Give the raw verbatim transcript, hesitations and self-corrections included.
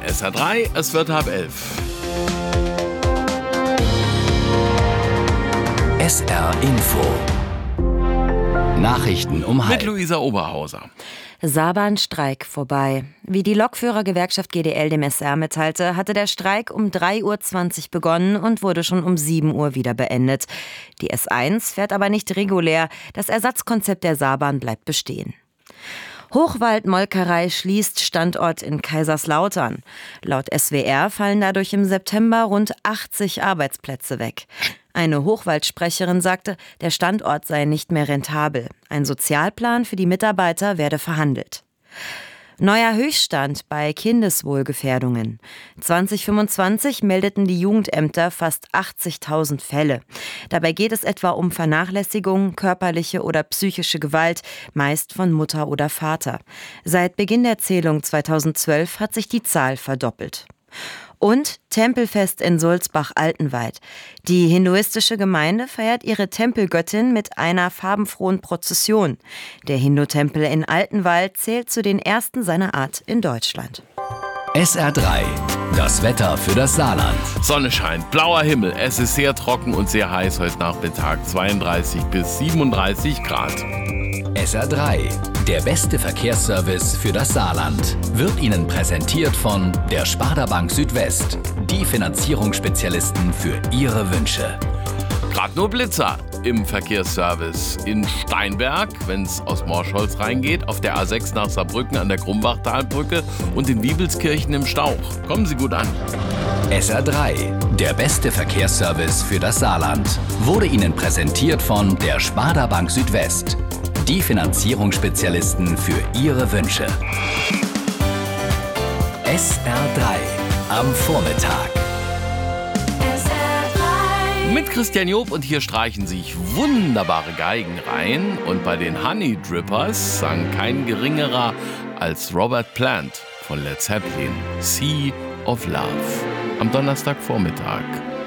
S R drei, es wird halb elf. S R Info. Nachrichten um halb. Mit Luisa Oberhauser. Saarbahnstreik vorbei. Wie die Lokführergewerkschaft G D L dem S R mitteilte, hatte der Streik um drei Uhr zwanzig begonnen und wurde schon um sieben Uhr wieder beendet. Die S eins fährt aber nicht regulär. Das Ersatzkonzept der Saarbahn bleibt bestehen. Hochwald-Molkerei schließt Standort in Kaiserslautern. Laut S W R fallen dadurch im September rund achtzig Arbeitsplätze weg. Eine Hochwaldsprecherin sagte, der Standort sei nicht mehr rentabel. Ein Sozialplan für die Mitarbeiter werde verhandelt. Neuer Höchststand bei Kindeswohlgefährdungen. zwanzig fünfundzwanzig meldeten die Jugendämter fast achtzigtausend Fälle. Dabei geht es etwa um Vernachlässigung, körperliche oder psychische Gewalt, meist von Mutter oder Vater. Seit Beginn der Zählung zweitausendzwölf hat sich die Zahl verdoppelt. Und Tempelfest in Sulzbach-Altenwald. Die hinduistische Gemeinde feiert ihre Tempelgöttin mit einer farbenfrohen Prozession. Der Hindu-Tempel in Altenwald zählt zu den ersten seiner Art in Deutschland. S R drei. Das Wetter für das Saarland. Sonne scheint, blauer Himmel. Es ist sehr trocken und sehr heiß heute Nachmittag. zweiunddreißig bis siebenunddreißig Grad. S R drei. Der beste Verkehrsservice für das Saarland wird Ihnen präsentiert von der Sparda Bank Südwest. Die Finanzierungsspezialisten für Ihre Wünsche. Gerade nur Blitzer im Verkehrsservice in Steinberg, wenn es aus Morschholz reingeht, auf der A sechs nach Saarbrücken an der Grumbachtalbrücke und in Wiebelskirchen im Stauch. Kommen Sie gut an. S R drei. Der beste Verkehrsservice für das Saarland wurde Ihnen präsentiert von der Sparda Bank Südwest. Die Finanzierungsspezialisten für Ihre Wünsche. S R drei am Vormittag. Mit Christian Job und hier streichen sich wunderbare Geigen rein. Und bei den Honey Drippers sang kein geringerer als Robert Plant von Led Zeppelin, Sea of Love, am Donnerstagvormittag.